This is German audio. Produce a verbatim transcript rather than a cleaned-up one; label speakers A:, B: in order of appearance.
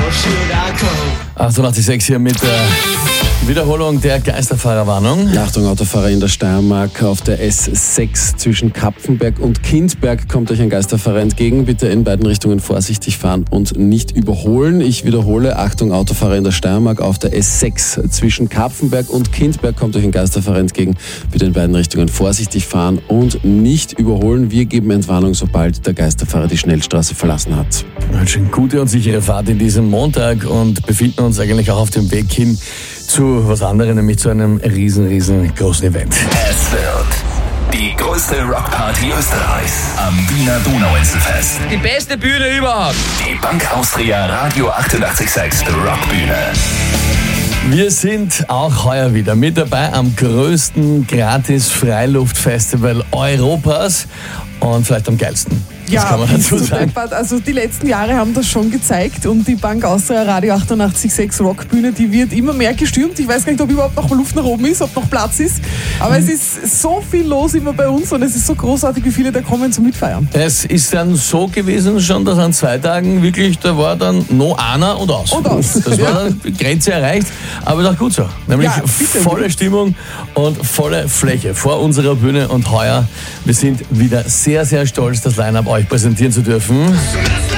A: achtundachtzig Komma sechs hier mit der Wiederholung der Geisterfahrerwarnung.
B: Achtung, Autofahrer in der Steiermark auf der S sechs zwischen Kapfenberg und Kindberg kommt euch ein Geisterfahrer entgegen. Bitte in beiden Richtungen vorsichtig fahren und nicht überholen. Ich wiederhole, Achtung, Autofahrer in der Steiermark auf der S sechs zwischen Kapfenberg und Kindberg kommt euch ein Geisterfahrer entgegen. Bitte in beiden Richtungen vorsichtig fahren und nicht überholen. Wir geben Entwarnung, sobald der Geisterfahrer die Schnellstraße verlassen hat.
A: Eine gute und sichere Fahrt in diesem Montag und befinden uns eigentlich auch auf dem Weg hin zu was anderem, nämlich zu einem riesen, riesengroßen Event.
C: Es wird die größte Rockparty Österreichs am Wiener Donauinselfest.
A: Die beste Bühne überhaupt.
C: Die Bank Austria Radio achtundachtzig Komma sechs Rockbühne.
A: Wir sind auch heuer wieder mit dabei am größten Gratis-Freiluftfestival Europas und vielleicht am geilsten. Das
D: ja,
A: kann man dazu sagen.
D: Also die letzten Jahre haben das schon gezeigt und die Bank Austria Radio achtundachtzig Komma sechs Rockbühne, die wird immer mehr gestürmt. Ich weiß gar nicht, ob überhaupt noch Luft nach oben ist, ob noch Platz ist, aber mhm. es ist so viel los immer bei uns und es ist so großartig, wie viele da kommen zum Mitfeiern.
A: Es ist dann so gewesen schon, dass an zwei Tagen wirklich, da war dann noch einer und aus.
D: Und aus.
A: Das war ja. dann die Grenze erreicht, aber ist auch gut so. Nämlich
D: ja, bitte,
A: volle bitte. Stimmung und volle Fläche vor unserer Bühne und heuer, wir sind wieder sehr, sehr stolz, das Line-Up euch präsentieren zu dürfen.